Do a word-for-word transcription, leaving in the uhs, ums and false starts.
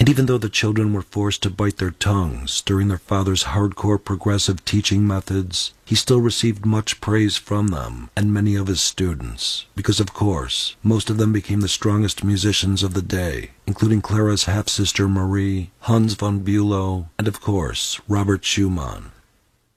And even though the children were forced to bite their tongues during their father's hardcore progressive teaching methods, he still received much praise from them and many of his students, because of course, most of them became the strongest musicians of the day, including Clara's half-sister Marie, Hans von Bülow, and of course, Robert Schumann.